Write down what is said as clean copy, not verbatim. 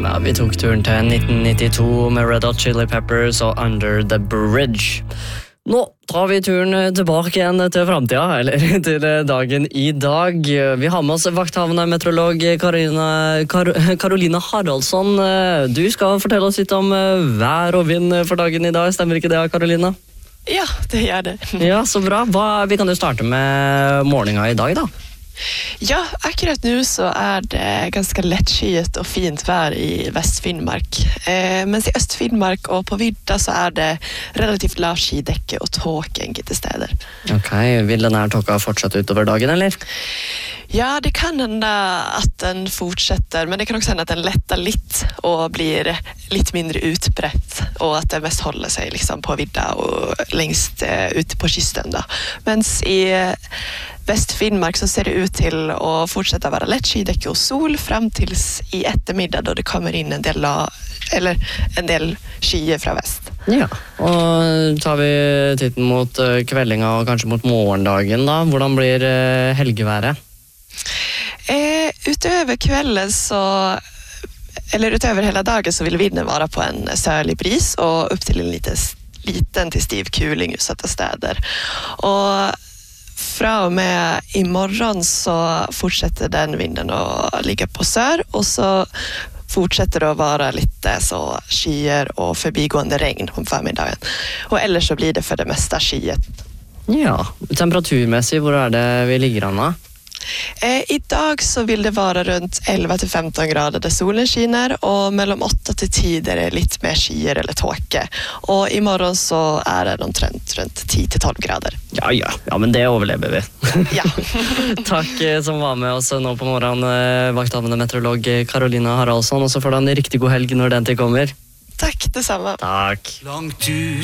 Ja, vi tok turen til 1992 med Red Hot Chili Peppers og Under the Bridge. Nå tar vi turen tilbake igjen til fremtiden, eller til dagen i dag. Vi har med oss vakthavende meteorolog Karolina Haraldsson. Du skal fortelle oss litt om vær og vind for dagen i dag, stemmer ikke det, Karolina? Ja, det gjør det. Ja, så bra. Vi kan jo starte med morgenen i dag da. Ja, akkurat nu så är det ganska lättskyet och fint vær i Västfinnmark. Mens i Östfinnmark och på vidda så är det relativt lav skydekke og tåke enkelte steder. Ok, vil den her tåka fortsette utover dagen, eller? Ja, det kan hända att den fortsätter, men det kan också hända att den lättar lite och blir lite mindre utbrett och att det mest håller sig liksom på vidda och längst ute på kysten då. Mens i Västfinnmark så ser det ut till att fortsätta vara lätt skydekke och sol fram tills i eftermiddag då det kommer in en del skyer fra vest. Ja, og tar vi titten mot kveldinga og kanskje mot morgendagen da, hvordan blir helgeværet? Utöver kvällen så eller utöver hela dagen så vill vinden vara på en sörlig bris och upp till en liten till stiv kuling i utsatta städer. Och fra och med imorgon så fortsätter den vinden att ligga på sör och så fortsätter det att vara lite så skyer och förbigående regn om förmiddagen. Och ellers så blir det för det mesta skyet. Ja, temperaturmässigt, hvor det vi ligger an da? Idag så vill det vara runt 11-15 grader där solen skiner och mellan 8-10 där det är lite mer skyer eller tåke. Och imorgon så är det omtrent runt 10-12 grader. Ja, men det overlever vi. Ja. Takk som var med oss nå på morgenen, vakthavende meteorolog Karolina Haraldsson, og så får du en riktig god helg når den til kommer. Tack, detsamma. Takk. Langt ut